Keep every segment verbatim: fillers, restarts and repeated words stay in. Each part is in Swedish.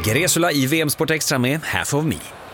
Micke Resula i V M-sport extra med Half of Me.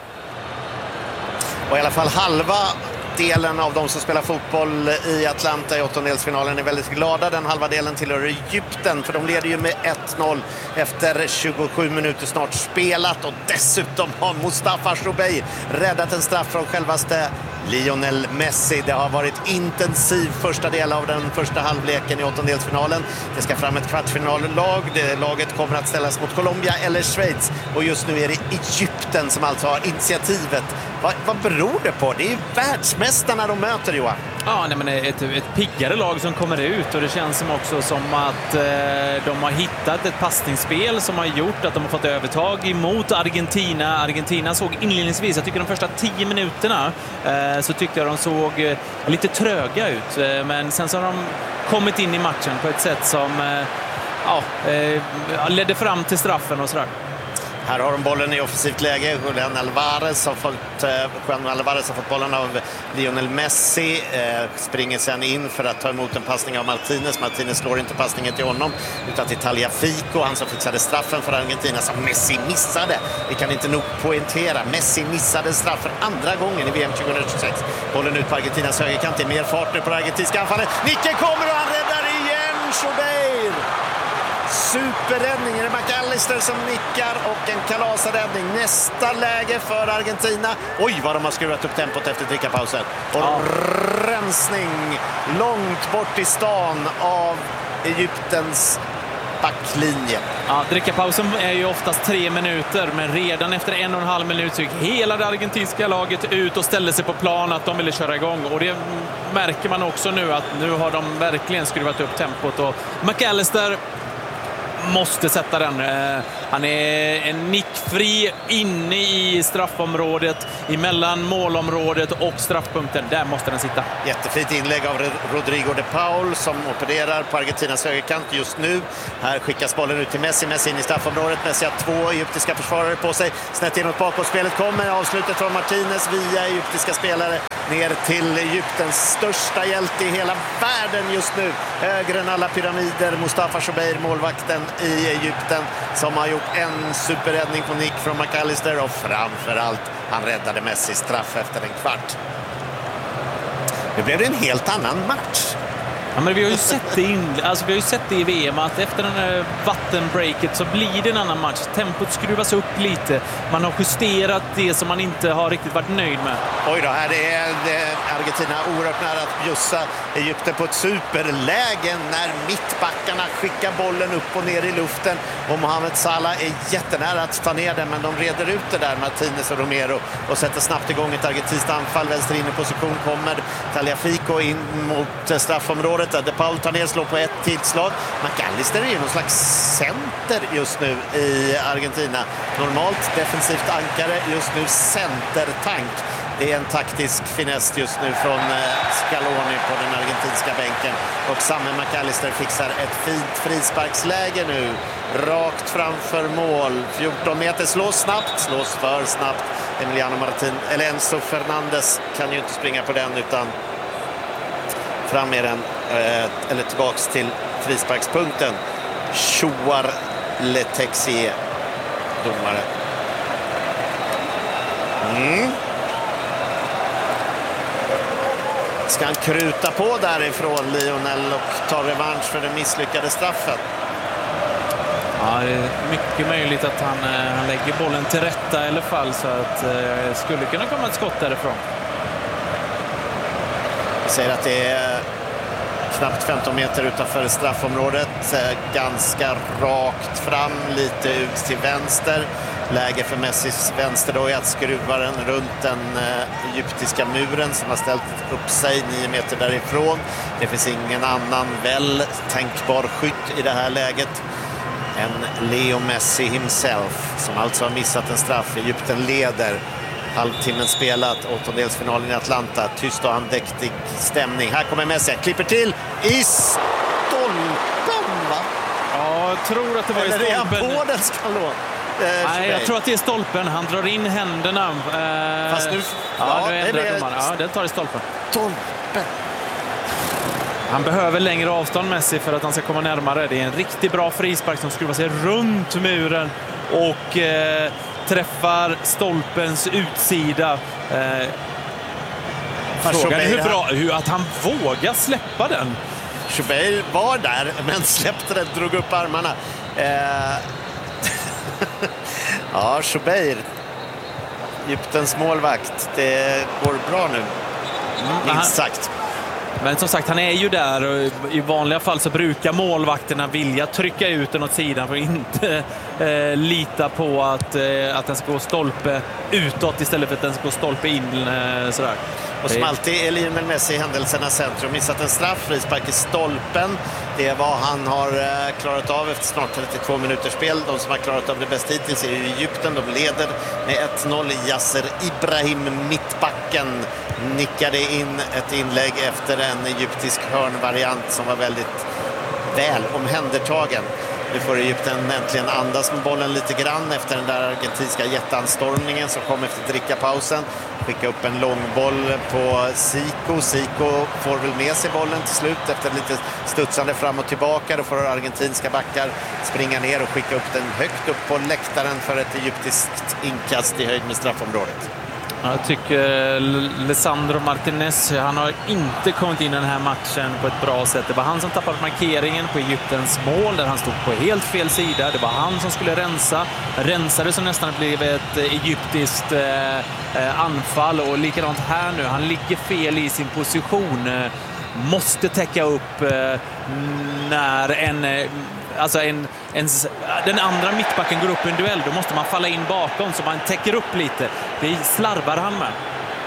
Och i alla fall halva delen av de som spelar fotboll i Atlanta i åttondelsfinalen är väldigt glada. Den halva delen tillhör Egypten, för de leder ju med ett noll efter tjugosju minuter snart spelat, och dessutom har Mustafa Shoubei räddat en straff från självaste Lionel Messi. Det har varit intensiv första del av den första halvleken i åttondelsfinalen. Det ska fram ett kvartsfinallag. Det laget kommer att ställas mot Colombia eller Schweiz, och just nu är det Egypten som alltså har initiativet. Vad, vad beror det på? Det är ju världsmästarna de möter, Johan. Ja, nej, men ett, ett piggare lag som kommer ut, och det känns som också som att eh, de har hittat ett passningsspel som har gjort att de har fått övertag emot Argentina. Argentina såg inledningsvis, jag tycker de första tio minuterna eh, så tyckte jag de såg eh, lite tröga ut, eh, men sen så har de kommit in i matchen på ett sätt som eh, ja, eh, ledde fram till straffen och sådär. Här har de bollen i offensivt läge. Julian Alvarez har fått, eh, Juan Alvarez har fått bollen av Lionel Messi. Eh, springer sen in för att ta emot en passning av Martinez. Martinez slår inte passningen till honom utan till Tagliafico. Han som fixade straffen för Argentina som Messi missade. Vi kan inte nog poängtera. Messi missade straff för andra gången i V M tjugohundratjugosex. Bollen ut på Argentinas högerkant. Det är mer fart nu på det argentinska anfallet. Nicken kommer och han räddar igen Shoubei. Superräddning. Är det McAllister som nickar och en kalasräddning. Nästa läge för Argentina. Oj, vad de har skruvat upp tempot efter drickapausen. Och ja. Rensning långt bort i stan av Egyptens backlinje. Ja, drickapausen är ju oftast tre minuter, men redan efter en och en halv minut så gick hela det argentinska laget ut och ställde sig på plan att de ville köra igång. Och det märker man också nu, att nu har de verkligen skruvat upp tempot. Och McAllister måste sätta den. Han är en nickfri inne i straffområdet, emellan målområdet och straffpunkten. Där måste den sitta. Jättefint inlägg av Rodrigo de Paul som opererar på Argentinas högerkant just nu. Här skickas bollen ut till Messi. Messi in i straffområdet. Messi har två egyptiska försvarare på sig. Snett inåt bakåt. Spelet kommer. Avslutet från Martinez via egyptiska spelare ner till Egyptens största hjälte i hela världen just nu. Högre än alla pyramider. Mustafa Shoubei, målvakten i Egypten, som har gjort en superräddning på nick från McAllister, och framförallt han räddade Messi straff efter en kvart. Nu blev det en helt annan match. Ja, men vi har ju sett det in, alltså vi har ju sett det i V M att efter den här vattenbreaket så blir det en annan match. Tempot skruvas upp lite. Man har justerat det som man inte har riktigt varit nöjd med. Oj då, här är det Argentina oerhört nära att bjussa Egypten på ett superläge när mittbackarna skickar bollen upp och ner i luften, och Mohamed Salah är jättenära att ta ner den, men de reder ut det där, Martinez och Romero, och sätter snabbt igång ett argentinskt anfall. Vänster in i position kommer Tagliafico in mot straffområdet. De Paul tar ner, slår på ett tillslag. McAllister är ju någon slags center just nu i Argentina. Normalt defensivt ankare, just nu centertank. Det är en taktisk finess just nu från Scaloni på den argentinska bänken. Och Samme McAllister fixar ett fint frisparksläge nu. Rakt framför mål. fjorton meter, slås snabbt, slås för snabbt. Emiliano Martin, eller Enzo Fernandez kan ju inte springa på den, utan fram med den, eller tillbaks till frisparkspunkten. Chouar Letexier, domare. Mm. Ska han kruta på därifrån, Lionel, och ta revansch för den misslyckade straffen? Ja, det är mycket möjligt att han, han lägger bollen till rätta i alla fall, så att det eh, skulle kunna komma ett skott därifrån. Jag säger att det är knappt femton meter utanför straffområdet. Ganska rakt fram, lite ut till vänster. Läge för Messis vänster då är att skruva den runt den egyptiska muren som har ställt upp sig nio meter därifrån. Det finns ingen annan väl tänkbar skytt i det här läget än Leo Messi himself, som alltså har missat en straff. Egypten leder. Halvtimmen spelat, åttondelsfinalen i Atlanta. Tyst och andäktig stämning. Här kommer Messi, han klipper till i stolpen, va? Ja, jag tror att det var Eller i stolpen. Eller är han på den skallon? Eh, Nej, jag tror att det är stolpen. Han drar in händerna. Eh, Fast nu... Ja, ja nu ändrar det... ja, den tar i stolpen. Stolpen. Han behöver längre avstånd, Messi, för att han ska komma närmare. Det är en riktigt bra frispark som skruvar sig runt muren och eh, träffar stolpens utsida. Eh, frågan är hur bra, hur, att han vågar släppa den. Chubeir var där, men släppte den, drog upp armarna. Eh... ja, Chubeir, Egyptens målvakt, det går bra nu, minst sagt. Men som sagt, han är ju där och i vanliga fall så brukar målvakterna vilja trycka ut den åt sidan för att inte eh, lita på att, eh, att den ska gå stolpe utåt istället för att den ska gå stolpe in. Eh, sådär. Och som alltid är Lionel Messi i händelsernas centrum. Missat en straff, frispark i stolpen. Det är vad han har eh, klarat av efter snart trettiotvå minuters spel. De som har klarat av det bäst hittills är ju Egypten. De leder med ett noll. Yasser Ibrahim, mittbacken, nickade in ett inlägg efter en egyptisk hörnvariant som var väldigt väl omhändertagen. Nu får Egypten äntligen andas med bollen lite grann efter den där argentinska jätteanstormningen som kom efter drickapausen. Skicka upp en långboll på Zico. Zico får väl med sig bollen till slut efter lite studsande fram och tillbaka. Då får argentinska backar springa ner och skicka upp den högt upp på läktaren för ett egyptiskt inkast i höjd med straffområdet. Jag tycker Lisandro Martinez, han har inte kommit in i den här matchen på ett bra sätt. Det var han som tappade markeringen på Egyptens mål där han stod på helt fel sida. Det var han som skulle rensa. Rensade som nästan blev ett egyptiskt eh, anfall och likadant här nu. Han ligger fel i sin position. Måste täcka upp eh, när en... Eh, Alltså en, en, den andra mittbacken går upp i en duell, då måste man falla in bakom så man täcker upp lite. Det slarvar han med.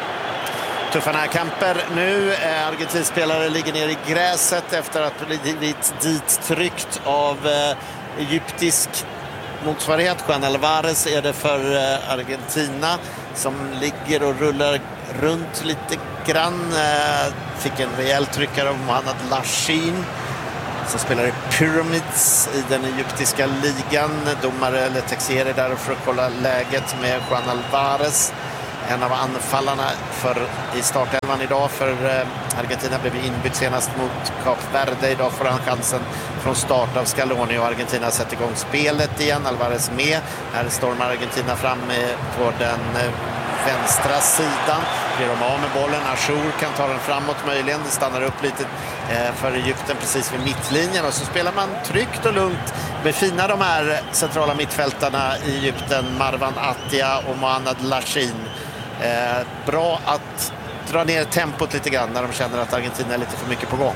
Tuffa närkamper nu. Argentinspelare ligger ner i gräset efter att blivit dit tryckt av egyptisk motsvarighet. Juan Alvarez är det för Argentina som ligger och rullar runt lite grann. Fick en rejäl tryckare av Mohamed Lashin som spelar i Pyramids i den egyptiska ligan. Domare eller Texier är där för att kolla läget med Juan Alvarez. En av anfallarna för, i startelvan idag för eh, Argentina blev inbytt senast mot Kap Verde. Idag får han chansen från start av Scaloni och Argentina sätter igång spelet igen. Alvarez med. Här stormar Argentina fram med, på den eh, vänstra sidan. Blir de av med bollen. Achour kan ta den framåt möjligen. Det stannar upp lite eh, för Egypten precis vid mittlinjen. Och så spelar man tryggt och lugnt med fina de här centrala mittfältarna i Egypten. Marwan Attia och Mohamed Lashin. Eh, bra att dra ner tempot lite grann när de känner att Argentina är lite för mycket på gång.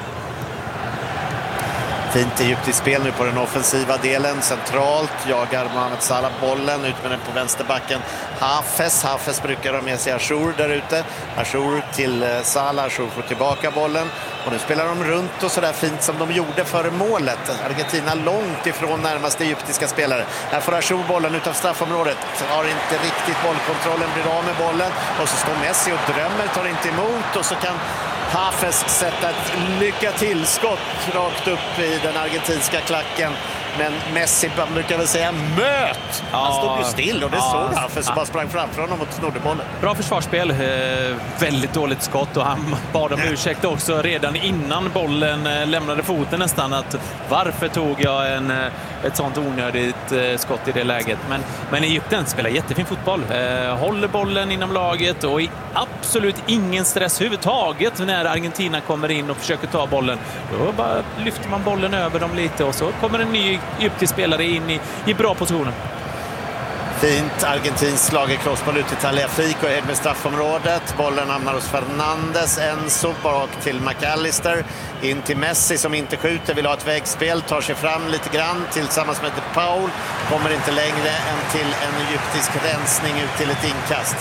Fint egyptiskt spel nu på den offensiva delen. Centralt jagar Mohamed Salah bollen ut med den på vänsterbacken. Hafez, Hafez brukar ha med sig Achour där ute. Achour till Salah, Achour får tillbaka bollen. Och nu spelar de runt och sådär fint som de gjorde före målet. Argentina långt ifrån närmaste egyptiska spelare. Här får Achour bollen utav straffområdet. Har inte riktigt bollkontrollen, blir av med bollen. Och så står Messi och drömmer, tar inte emot. Och så kan Hafez sätta ett lycka tillskott rakt upp i den argentinska klacken. Men Messi brukar väl säga möt. Han ja, stod ju still och det ja, såg Hafez och bara sprang framför honom och snodde bollen. Bra försvarsspel, eh, väldigt dåligt skott och han bad om ursäkt också redan innan bollen eh, lämnade foten nästan att varför tog jag en, eh, ett sånt onödigt eh, skott i det läget. Men, men Egypten spelar jättefin fotboll, eh, håller bollen inom laget och absolut ingen stress överhuvudtaget när Argentina kommer in och försöker ta bollen. Då bara lyfter man bollen över dem lite och så kommer en ny egyptisk spelare in i, i bra positioner. Fint argentins slagerkross på ut till Tagliafico med straffområdet. Bollen hamnar hos Fernandes. Enzo bak till McAllister. In till Messi som inte skjuter, vill ha ett vägspel. Tar sig fram lite grann tillsammans med De Paul. Kommer inte längre än till en egyptisk rensning ut till ett inkast.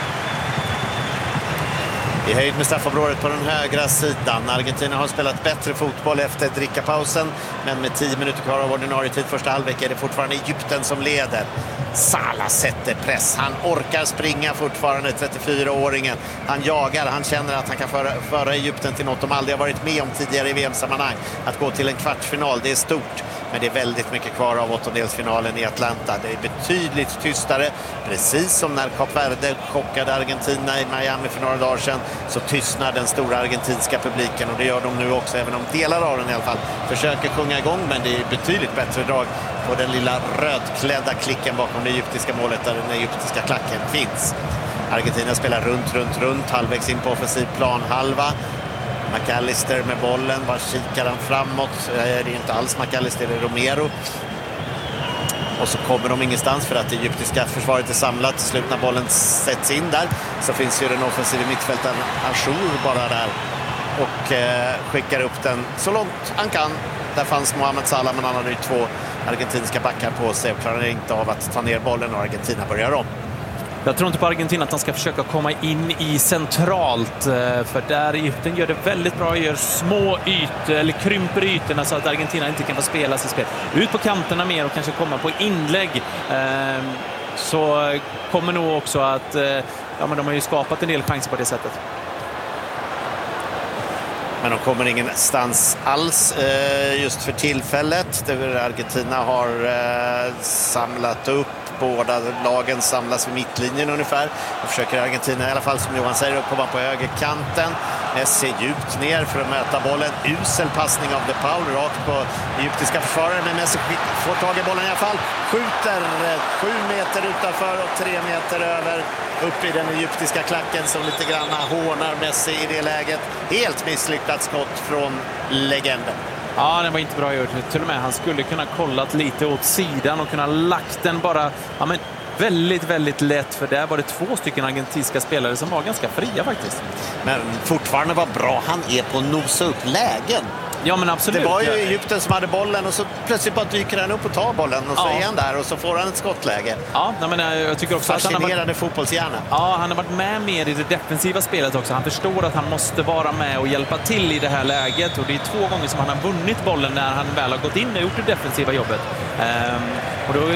I höjd med straffområdet på den högra sidan. Argentina har spelat bättre fotboll efter drickapausen. Men med tio minuter kvar av ordinarie tid första halvlek är det fortfarande Egypten som leder. Salah sätter press. Han orkar springa fortfarande, trettiofyraåringen. Han jagar, han känner att han kan föra, föra Egypten till något de aldrig har varit med om tidigare i V M-sammanhang. Att gå till en kvartsfinal, det är stort. Men det är väldigt mycket kvar av åttondelsfinalen i Atlanta. Det är betydligt tystare. Precis som när Kap Verde chockade Argentina i Miami för några dagar sedan så tystnar den stora argentinska publiken. Och det gör de nu också, även om delar av den i alla fall försöker sjunga igång. Men det är betydligt bättre drag på den lilla rödklädda klicken bakom det egyptiska målet där den egyptiska klacken finns. Argentina spelar runt, runt, runt, halvvägs in på offensiv plan, halva. McAllister med bollen, var kikar han framåt? Det är inte alls McAllister, det är Romero. Och så kommer de ingenstans för att det egyptiska försvaret är samlat. Till slut när bollen sätts in där så finns ju den offensiva mittfältaren Achour bara där och eh, skickar upp den så långt han kan. Där fanns Mohamed Salah, men han hade ju två argentinska backar på sig och klarar inte av att ta ner bollen och Argentina börjar om. Jag tror inte på Argentina att de ska försöka komma in i centralt, för där Egypten gör det väldigt bra, gör små ytor eller krymper ytorna så att Argentina inte kan få spela sitt spel. Ut på kanterna mer och kanske komma på inlägg, så kommer nog också att, ja, men de har ju skapat en del chanser på det sättet. Men de kommer ingenstans alls just för tillfället. Argentina har samlat upp. Båda lagen samlas vid mittlinjen ungefär. Och försöker Argentina i alla fall, som Johan säger, att komma på högerkanten. Messi djupt ner för att möta bollen. Usel passning av De Paul rakt på egyptiska försvarare. Men Messi får tag i bollen i alla fall. Skjuter sju meter utanför och tre meter över. Upp i den egyptiska klacken som lite grann hånar Messi i det läget. Helt misslyckat skott från legenden. Ja, det var inte bra gjort. Till och med han skulle kunna kollat lite åt sidan och kunna lagt den bara, ja, men väldigt, väldigt lätt, för där var det två stycken argentinska spelare som var ganska fria faktiskt. Men fortfarande var bra han är på att nosa upp lägen. Ja, men absolut. Det var ju Egypten som hade bollen och så plötsligt bara dyker han upp och tar bollen och så ja. är han där och så får han ett skottläge. Ja, men jag tycker också att han har varit, fotbollshjärna. Ja, han har varit med mer i det defensiva spelet också. Han förstår att han måste vara med och hjälpa till i det här läget, och det är två gånger som han har vunnit bollen när han väl har gått in och gjort det defensiva jobbet. Ehm, och då,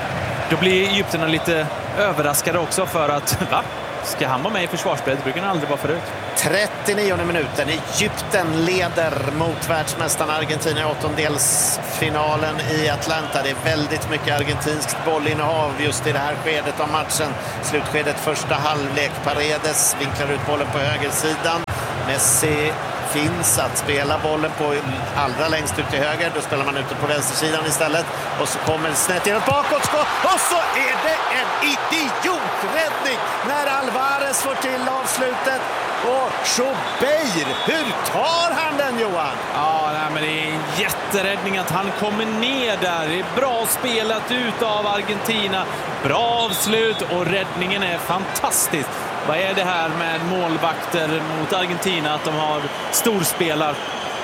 då blir Egypterna lite överraskade också, för att va? Ska han vara med i försvarsspelet? Det brukar han aldrig vara förut. trettionionde minuten. Egypten leder mot världsmästarna Argentina i åttondelsfinalen i Atlanta. Det är väldigt mycket argentinskt bollinnehav just i det här skedet av matchen. Slutskedet första halvlek. Paredes vinklar ut bollen på högersidan. Messi finns att spela bollen på allra längst ut till höger. Då spelar man ute på vänstersidan istället. Och så kommer det snett in ett bakåtskott. Och så är det en idioträddning när Alvarez får till avslutet. Och Schobeir, hur tar han den, Johan? Ja, nej, men det är en jätteräddning att han kommer ner där. Det är bra spelat ut av Argentina. Bra avslut och räddningen är fantastisk. Vad är det här med målvakter mot Argentina, att de har storspelare?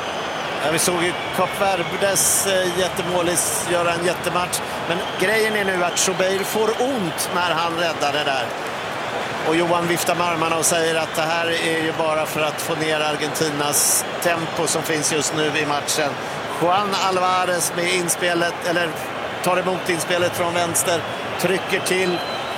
Ja, vi såg ju Kap Verdes äh, jättemålis göra en jättematch. Men grejen är nu att Schobeir får ont när han räddar det där. Och Johan viftar med armarna och säger att det här är ju bara för att få ner Argentinas tempo som finns just nu i matchen. Juan Alvarez med inspelet, eller tar emot inspelet från vänster, trycker till.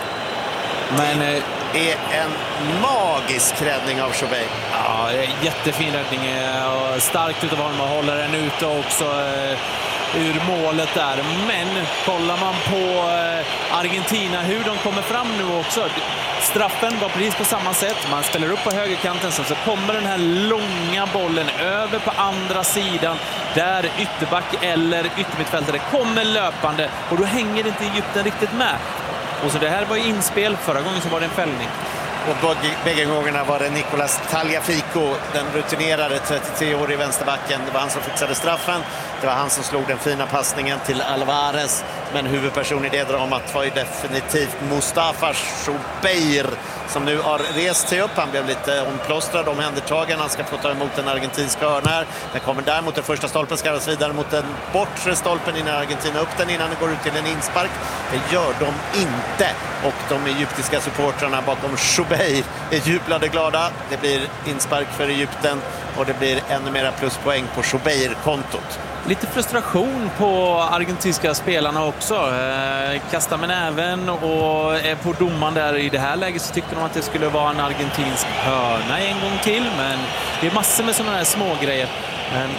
Men eh, är en magisk räddning av Schobeir. Ja, jättefin räddning. Starkt utav honom och håller den ute också ur målet där. Men kollar man på Argentina, hur de kommer fram nu också. Straffen var precis på samma sätt. Man ställer upp på högerkanten, så kommer den här långa bollen över på andra sidan där ytterback eller yttermittfältare kommer löpande, och då hänger inte Egypten riktigt med. Och så det här var ju inspel, förra gången så var det en fällning. Och bägge gångerna var det Nicolas Tagliafico, den rutinerade trettiotre-årige vänsterbacken. Det var han som fixade straffen. Det var han som slog den fina passningen till Alvarez. Men huvudperson i det dramat var ju definitivt Mustafa Schobeir, som nu har rest sig upp. Han blev lite omplåstrad, omhändertagen. Han ska få ta emot den argentinska hörn här. Den kommer där mot den första stolpen, ska röras vidare mot den bortre stolpen innan Argentina upp den, innan det går ut till en inspark. Det gör de inte. Och de egyptiska supportrarna bakom Schobeir är jublade glada. Det blir inspark för Egypten och det blir ännu mera pluspoäng på Schobeir-kontot. Lite frustration på argentinska spelarna också. Eh, kastar med näven och är på domaren där. I det här läget så tyckte de att det skulle vara en argentinsk hörna en gång till. Men det är massor med sådana här små grejer. Men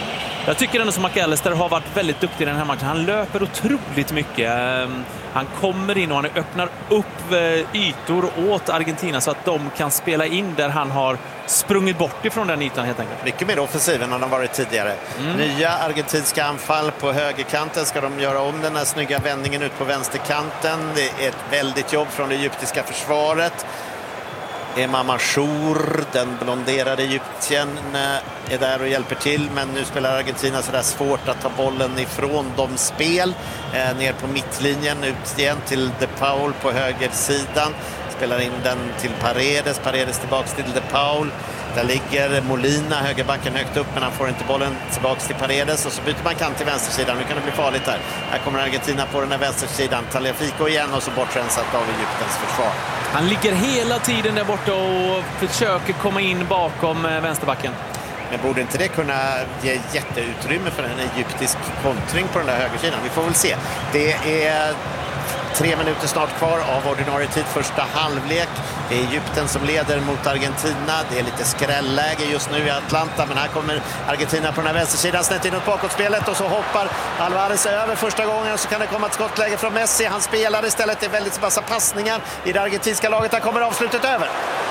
Jag tycker ändå som McAllister har varit väldigt duktig i den här matchen. Han löper otroligt mycket. Han kommer in och han öppnar upp ytor åt Argentina så att de kan spela in där han har sprungit bort ifrån den ytan helt enkelt. Mycket mer offensiv än han har varit tidigare. Mm. Nya argentinska anfall på högerkanten. Ska de göra om den här snygga vändningen ut på vänsterkanten? Det är ett väldigt jobb från det egyptiska försvaret. Emma Machour, den blonderade egyptien, är där och hjälper till, men nu spelar Argentina så där svårt att ta bollen ifrån dem spel. Eh, ner på mittlinjen, ut igen till De Paul på högersidan. Spelar in den till Paredes, Paredes tillbaks till De Paul. Där ligger Molina, högerbacken högt upp, men han får inte bollen tillbaks till Paredes. Och så byter man kant till vänstersidan. Nu kan det bli farligt här. Här kommer Argentina på den här vänstersidan. Tagliafico igen och så bortrensat av Egyptens försvar. Han ligger hela tiden där borta och försöker komma in bakom vänsterbacken. Men borde inte det kunna ge jätteutrymme för en egyptisk kontring på den där högersidan? Vi får väl se. Det är tre minuter snart kvar av ordinarie tid, första halvlek. Det är Egypten som leder mot Argentina. Det är lite skrälläge just nu i Atlanta, men här kommer Argentina på den här vänstersidan, snett inåt bakåtspelet, och så hoppar Alvarez över första gången, och så kan det komma ett skottläge från Messi. Han spelar istället, det är väldigt massa passningar i det argentinska laget. Där kommer avslutet över.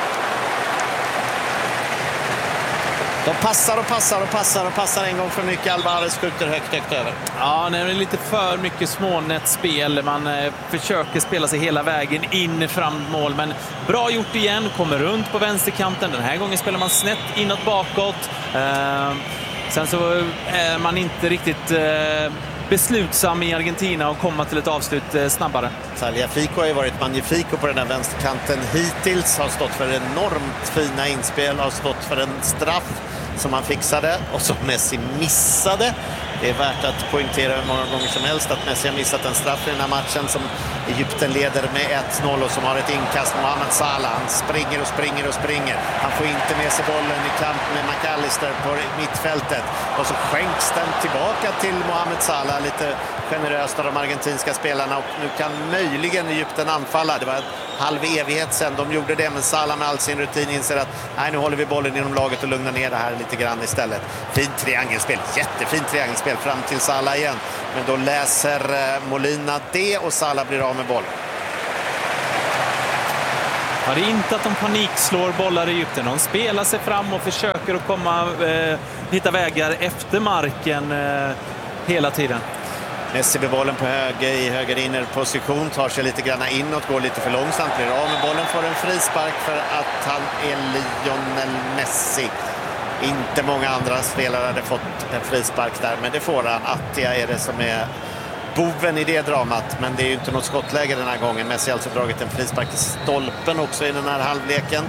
De passar och passar och passar och passar en gång för mycket. Alvarez skjuter högt, högt över. Ja, det är lite för mycket smånätspel. Man eh, försöker spela sig hela vägen in fram mål, men bra gjort igen. Kommer runt på vänsterkanten. Den här gången spelar man snett inåt bakåt. Eh, sen så är man inte riktigt eh, beslutsam i Argentina att komma till ett avslut eh, snabbare. Tagliafico har ju varit magnifico på den här vänsterkanten hittills. Har stått för enormt fina inspel. Har stått för en straff som han fixade och som Messi missade. Det är värt att poängtera hur många gånger som helst att Messi har missat en straff i den här matchen som Egypten leder med ett noll och som har ett inkast. Mohamed Salah, han springer och springer och springer. Han får inte med sig bollen i kamp med McAllister på mittfältet. Och så skänks den tillbaka till Mohamed Salah lite generöst av de argentinska spelarna, och nu kan möjligen Egypten anfalla. Det var en halv evighet sedan de gjorde det, men Salah med all sin rutin inser att nej, nu håller vi bollen inom laget och lugnar ner det här lite grann istället. Fint triangelspel, jättefint triangelspel fram till Salah igen, men då läser Molina det och Salah blir av med boll. Ja, det är inte att de panikslår bollar i Egypten. De spelar sig fram och försöker att komma, eh, hitta vägar efter marken eh, hela tiden. Messi med bollen på höger, i höger innerposition, tar sig lite grann inåt, går lite för långsamt, blir av med bollen, får en frispark för att han är Lionel Messi. Inte många andra spelare hade fått en frispark där, men det får han. Attia är det som är boven i det dramat, men det är ju inte något skottläge den här gången. Messi har alltså dragit en frispark i stolpen också i den här halvleken.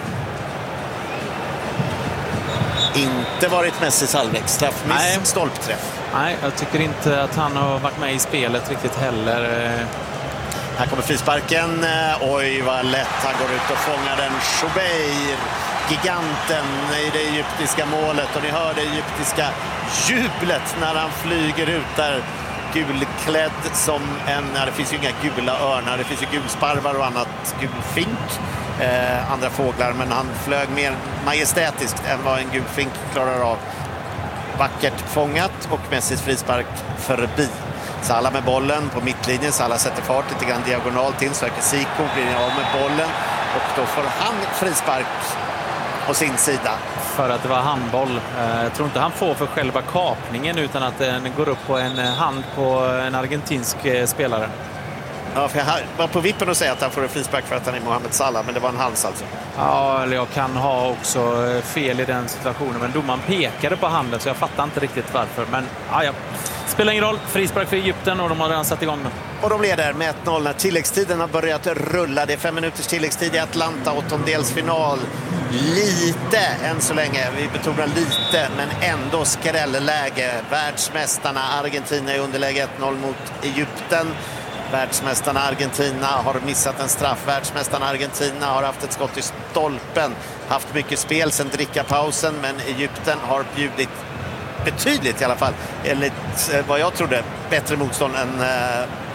Inte varit Messis halvlek, straffmiss, stolpträff. Nej, jag tycker inte att han har varit med i spelet riktigt heller. Här kommer frisparken. Oj, vad lätt han går ut och fångar den. Choubeir, giganten i det egyptiska målet. Och ni hör det egyptiska jublet när han flyger ut där. Gulklädd som en... Ja, det finns ju inga gula örnar. Det finns ju gulsparvar och annat. Gulfink. Eh, andra fåglar. Men han flög mer majestätiskt än vad en gulfink klarar av. Vackert fångat och Messis frispark förbi. Salah med bollen på mittlinjen. Salah sätter fart lite grann diagonalt in. Söker Zico, blir av med bollen. Och då får han frispark på sin sida. För att det var handboll. Jag tror inte han får för själva kapningen, utan att den går upp på en hand på en argentinsk spelare. Ja, för jag var på vippen att säga att han får en frispark för att han är Mohamed Salah, men det var en hals alltså. Ja, eller jag kan ha också fel i den situationen, men domaren pekade på handen så jag fattar inte riktigt varför. Men ja, ja. Spelar ingen roll, frispark för Egypten och de har redan satt igång nu. Och de leder med ett noll när tilläggstiden har börjat rulla. Det är fem minuters tilläggstid i Atlanta, åttondelsfinal. Lite än så länge, vi betonar lite, men ändå skrällläge. Världsmästarna Argentina i underläge ett noll mot Egypten. Världsmästarna Argentina har missat en straff. Världsmästarna Argentina har haft ett skott i stolpen. Haft mycket spel sedan drickapausen, men Egypten har bjudit betydligt i alla fall. Enligt vad jag trodde, bättre motstånd än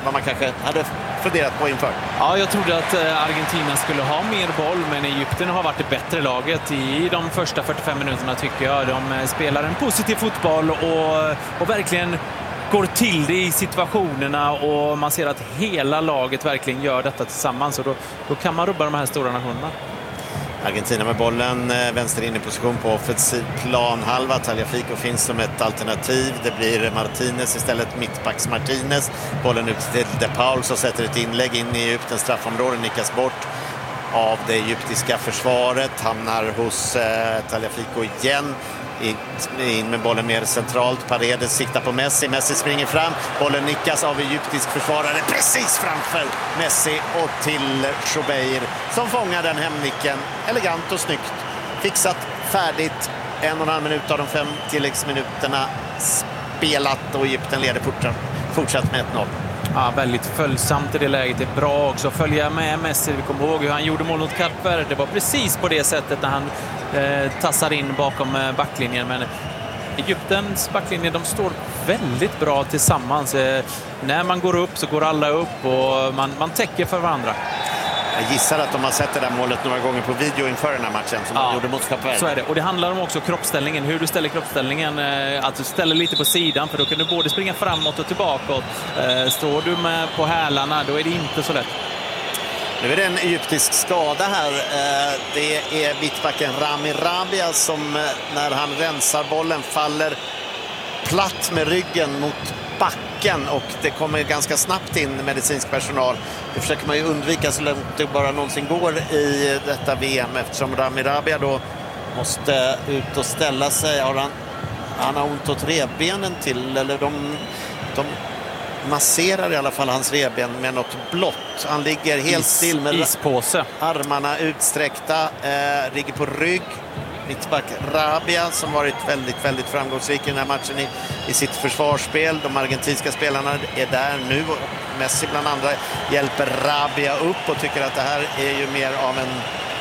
vad man kanske hade funderat på inför. Ja, jag trodde att Argentina skulle ha mer boll, men Egypten har varit det bättre laget i de första fyrtiofem minuterna tycker jag. De spelar en positiv fotboll och, och verkligen går till det i situationerna, och man ser att hela laget verkligen gör detta tillsammans, och då, då kan man rubba de här stora nationerna. Argentina med bollen, vänster in i position på offensiv planhalva. Tagliafico finns som ett alternativ. Det blir Martinez istället, mittbacks Martinez. Bollen ut till De Paul som sätter ett inlägg in i Egyptens straffområde, nickas bort av det egyptiska försvaret. Hamnar hos eh, Tagliafico igen. In med bollen mer centralt. Paredes siktar på Messi. Messi springer fram. Bollen nickas av egyptisk försvarare precis framför Messi och till Chobeir som fångar den hemnicken. Elegant och snyggt. Fixat, färdigt. En och en halv minut av de fem tilläggsminuterna spelat och Egypten leder fortsatt med ett noll. Ja, väldigt följsamt i det läget. Det är bra också att följa med Messi. Vi kommer ihåg hur han gjorde mål mot Kap Verde. Det var precis på det sättet när han eh, tassar in bakom eh, backlinjen. Men Egyptens backlinje, de står väldigt bra tillsammans. Eh, när man går upp så går alla upp och man, man täcker för varandra. Jag gissar att de har sett det där målet några gånger på video inför den här matchen som ja, de gjorde mot Kap Verde. Så är det. Och det handlar om också kroppsställningen. Hur du ställer kroppsställningen. Att du ställer lite på sidan, för då kan du både springa framåt och tillbaka. Står du med på hälarna, då är det inte så lätt. Nu är det en egyptisk skada här. Det är mittbacken Rami Rabia som när han rensar bollen faller platt med ryggen mot backen, och det kommer ganska snabbt in medicinsk personal. Det försöker man ju undvika så långt det bara någonsin går i detta V M, eftersom Rami Rabia då måste ut och ställa sig. Har han, han har ont åt revbenen till, eller de, de masserar i alla fall hans revben med något blått. Han ligger helt Is, still med ispåse. Armarna utsträckta, eh, ligger på rygg. Mittback Rabia som varit väldigt, väldigt framgångsrik i den här matchen i, i sitt försvarsspel. De argentinska spelarna är där nu. Messi bland andra hjälper Rabia upp och tycker att det här är ju mer av en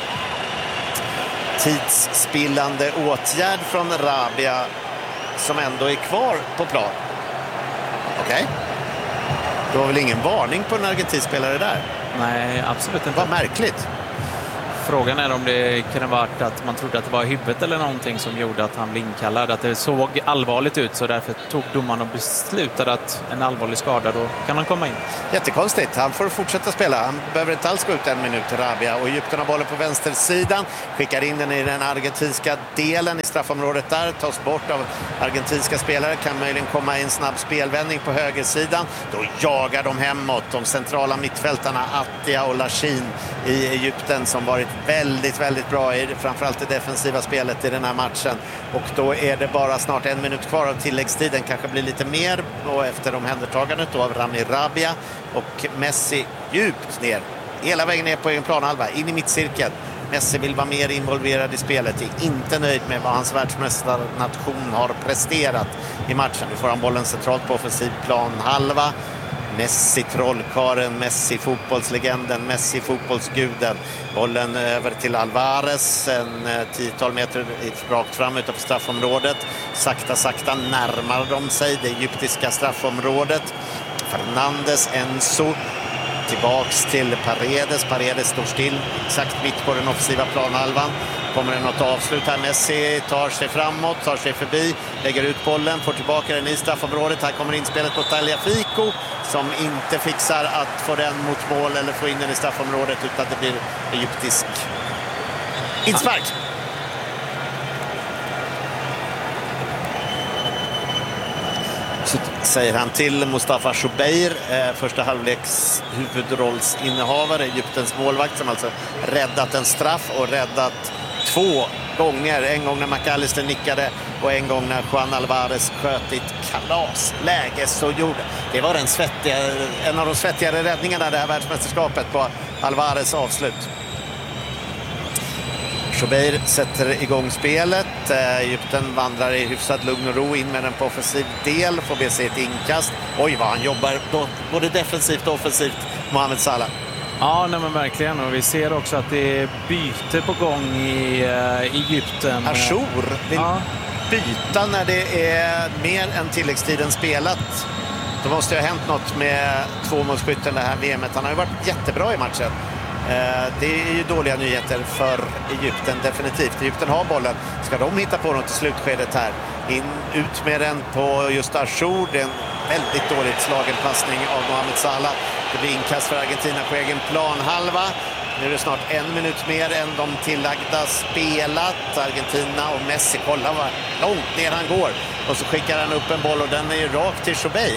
tidsspillande åtgärd från Rabia som ändå är kvar på plan. Okej. Okay. Det var väl ingen varning på en argentinsk spelare där? Nej, absolut inte. Vad märkligt. Frågan är om det kan ha varit att man trodde att det var huvudet eller någonting som gjorde att han blev inkallad. Att det såg allvarligt ut, så därför tog domaren och beslutade att en allvarlig skada, då kan han komma in. Jättekonstigt. Han får fortsätta spela. Han behöver inte alls gå ut en minut till Rabia. Och Egypten har bollen på vänstersidan. Skickar in den i den argentinska delen i straffområdet där. Tas bort av argentinska spelare. Kan möjligen komma i en snabb spelvändning på högersidan. Då jagar de hemåt. De centrala mittfältarna Attia och Lachin i Egypten som varit väldigt, väldigt bra i framförallt det defensiva spelet i den här matchen. Och då är det bara snart en minut kvar av tilläggstiden. Kanske blir lite mer, och efter omhändertagandet då av Rami Rabia och Messi djupt ner. Hela vägen ner på egen planhalva, in i mittcirkeln. Messi vill vara mer involverad i spelet. Är inte nöjd med vad hans världsmästarnation har presterat i matchen. Nu får han bollen centralt på offensiv planhalva. Messi trollkaren, Messi fotbollslegenden, Messi fotbollsguden. Bollen över till Alvarez, en tiotal meter rakt fram utanför straffområdet. Sakta, sakta närmar de sig det egyptiska straffområdet. Fernandes, Enzo, tillbaks till Paredes. Paredes står still exakt mitt på den offensiva planhalvan. Kommer det något avslut här. Messi tar sig framåt, tar sig förbi, lägger ut bollen, får tillbaka den i straffområdet. Här kommer inspelet på Tagliafico som inte fixar att få den mot mål eller få in den i straffområdet, utan det blir egyptisk inspark. Så säger han till Mustafa Chobeir, eh, första halvleks huvudrollsinnehavare, Egyptens målvakt, som alltså räddat en straff och räddat två gånger. En gång när McAllister nickade och en gång när Juan Alvarez sköt i ett kalasläge. Så gjorde det var den svettiga, en av de svettigare räddningarna det här världsmästerskapet på Alvarez avslut. Chobeir sätter igång spelet. Egypten vandrar i hyfsad lugn och ro in med den på offensiv del. Får be sig ett inkast. Oj vad han jobbar då, både defensivt och offensivt, Mohamed Salah. Ja, nej men verkligen. Och vi ser också att det är byte på gång i uh, Egypten. Achour vill ja. byta när det är mer än tilläggstiden spelat. Då måste det ha hänt något med tvåmålsskytten det här V M:et. Han har ju varit jättebra i matchen. Det är ju dåliga nyheter för Egypten, definitivt. Egypten har bollen. Ska de hitta på något i slutskedet här? In, ut med den på just Achour. Det är en väldigt dåligt slagen passning av Mohamed Salah. Det blir inkast för Argentina på egen planhalva. Nu är det snart en minut mer än de tillagda spelat. Argentina och Messi, kolla vad långt ner han går. Och så skickar han upp en boll och den är ju rakt till Chobeir.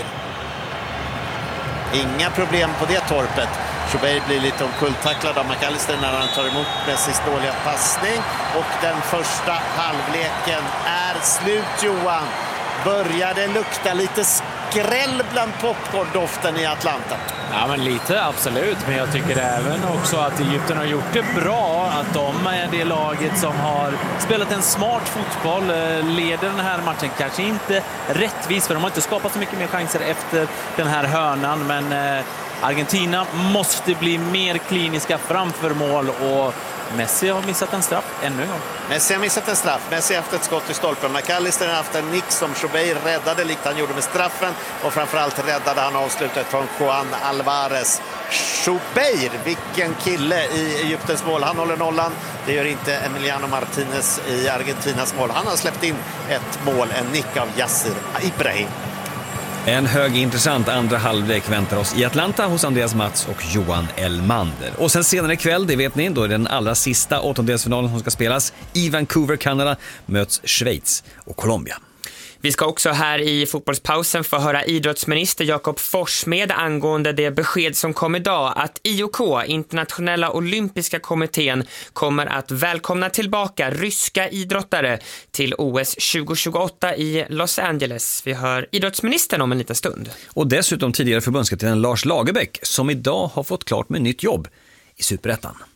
Inga problem på det torpet. Chobeir blir lite omkulltacklad av McAllister när han tar emot Messis dåliga passning. Och den första halvleken är slut, Johan. Började lukta lite skräll bland popcorndoften i Atlanta. Ja, men lite, absolut. Men jag tycker även också att Egypten har gjort det bra. Att de är det laget som har spelat en smart fotboll. Leder den här matchen. Kanske inte rättvis, för de har inte skapat så mycket mer chanser efter den här hörnan. Men Argentina måste bli mer kliniska framför mål, och Messi har missat en straff ännu en gång. Messi har missat en straff. Messi har haft ett skott i stolpen. McAllister har haft en nick som Chobeir räddade, likt han gjorde med straffen. Och framförallt räddade han avslutet från Juan Alvarez. Chobeir, vilken kille i Egyptens mål. Han håller nollan. Det gör inte Emiliano Martinez i Argentinas mål. Han har släppt in ett mål, en nick av Yasser Ibrahim. En högintressant andra halvlek väntar oss i Atlanta hos Andreas Mats och Johan Elmander. Och sen senare ikväll, det vet ni, då är den allra sista åttondelsfinalen som ska spelas. I Vancouver, Kanada, möts Schweiz och Colombia. Vi ska också här i fotbollspausen få höra idrottsminister Jakob Forssmed angående det besked som kom idag att I O K, Internationella Olympiska kommittén, kommer att välkomna tillbaka ryska idrottare till O S tjugo tjugoåtta i Los Angeles. Vi hör idrottsministern om en liten stund. Och dessutom tidigare förbundskapten Lars Lagerbäck, som idag har fått klart med nytt jobb i Superettan.